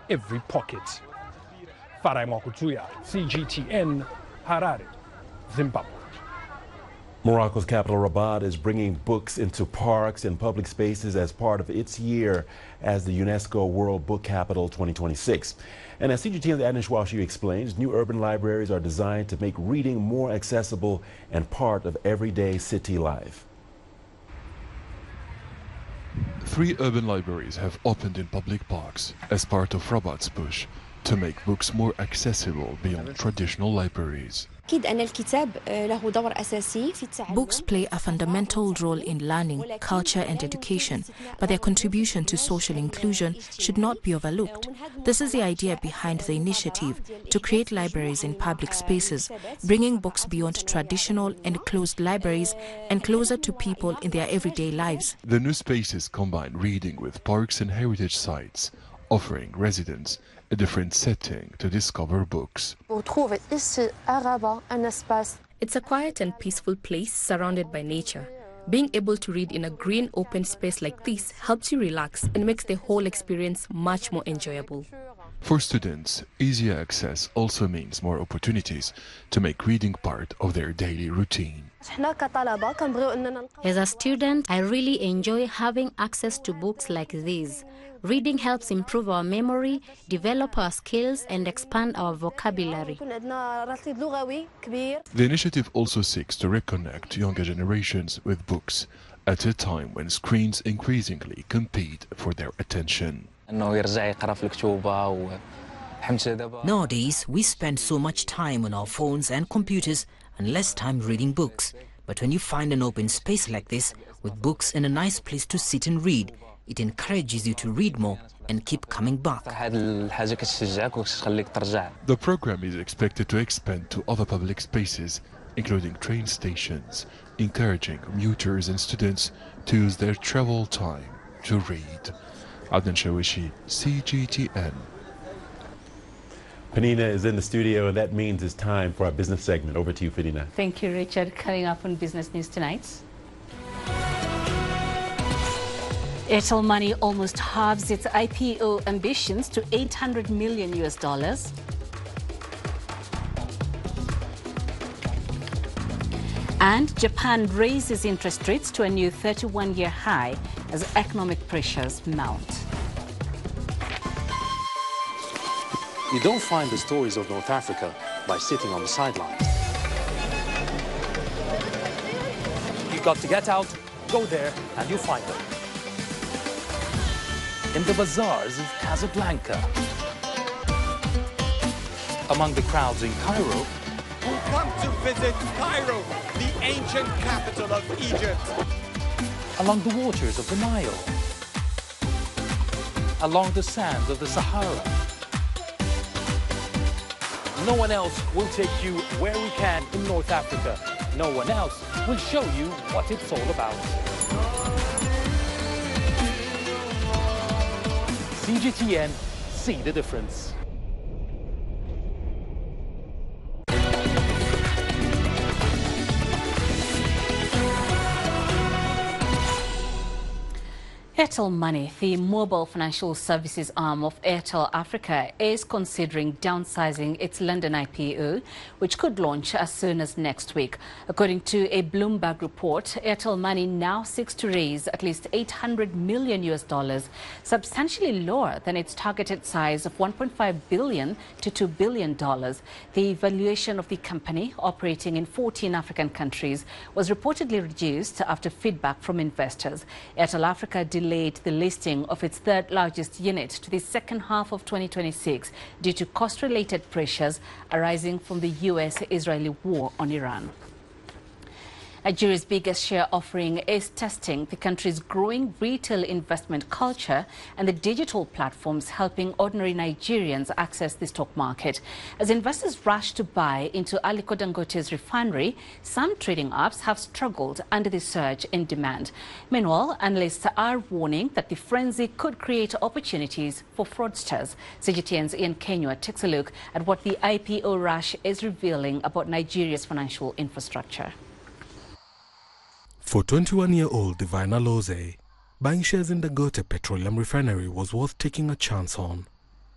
every pocket. Farai Makutuya, CGTN, Harare, Zimbabwe. Morocco's capital Rabat is bringing books into parks and public spaces as part of its year as the UNESCO World Book Capital 2026. And as CGTN's Anish Washi explains, new urban libraries are designed to make reading more accessible and part of everyday city life. 3 urban libraries have opened in public parks as part of Rabat's push to make books more accessible beyond traditional libraries. Books play a fundamental role in learning, culture and education, but their contribution to social inclusion should not be overlooked. This is the idea behind the initiative to create libraries in public spaces, bringing books beyond traditional and closed libraries and closer to people in their everyday lives. The new spaces combine reading with parks and heritage sites, offering residents a different setting to discover books. It's a quiet and peaceful place surrounded by nature. Being able to read in a green open space like this helps you relax and makes the whole experience much more enjoyable. For students, easier access also means more opportunities to make reading part of their daily routine. As a student, I really enjoy having access to books like these. Reading helps improve our memory, develop our skills, and expand our vocabulary. The initiative also seeks to reconnect younger generations with books at a time when screens increasingly compete for their attention. Nowadays, we spend so much time on our phones and computers and less time reading books. But when you find an open space like this, with books and a nice place to sit and read, it encourages you to read more and keep coming back. The program is expected to expand to other public spaces, including train stations, encouraging commuters and students to use their travel time to read. Adnan Shawishi, CGTN. Penina is in the studio, and that means it's time for our business segment. Over to you, Penina. Thank you, Richard. Coming up on Business News tonight. Airtel Money almost halves its IPO ambitions to $800 million. And Japan raises interest rates to a new 31-year high as economic pressures mount. You don't find the stories of North Africa by sitting on the sidelines. You've got to get out, go there, and you'll find them. In the bazaars of Casablanca, among the crowds in Cairo, who come to visit Cairo, the ancient capital of Egypt, along the waters of the Nile, along the sands of the Sahara. No one else will take you where we can in North Africa. No one else will show you what it's all about. CGTN, see the difference. Airtel Money, the mobile financial services arm of Airtel Africa, is considering downsizing its London IPO, which could launch as soon as next week. According to a Bloomberg report, Airtel Money now seeks to raise at least $800 million, substantially lower than its targeted size of $1.5 billion to $2 billion. The valuation of the company, operating in 14 African countries, was reportedly reduced after feedback from investors. Airtel Africa delayed the listing of its third largest unit to the second half of 2026 due to cost-related pressures arising from the US-Israeli war on Iran. Nigeria's biggest share offering is testing the country's growing retail investment culture and the digital platforms helping ordinary Nigerians access the stock market. As investors rush to buy into Aliko Dangote's refinery, some trading apps have struggled under the surge in demand. Meanwhile, analysts are warning that the frenzy could create opportunities for fraudsters. CGTN's Ian Kenywa takes a look at what the IPO rush is revealing about Nigeria's financial infrastructure. For 21-year-old Divina Loze, buying shares in Dangote Petroleum Refinery was worth taking a chance on.